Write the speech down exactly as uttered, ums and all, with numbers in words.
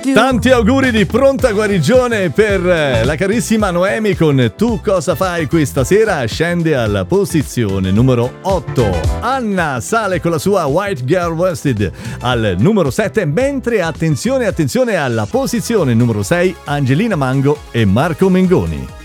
Tanti auguri di pronta guarigione per la carissima Noemi con Tu cosa fai questa sera? Scende alla posizione numero otto. Anna sale con la sua White Girl Wasted al numero sette, mentre attenzione attenzione alla posizione numero sei Angelina Mango e Marco Mengoni.